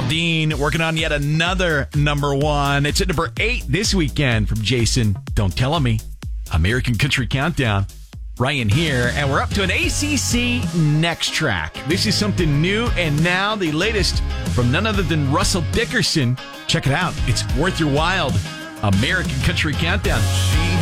Dean working on yet another number one. It's at number 8 this weekend from Jason. Don't Tell Me. American Country Countdown. Ryan here, and we're up to an ACC Next Track. This is something new, and now the latest from none other than Russell Dickerson. Check it out. It's worth your while. American Country Countdown.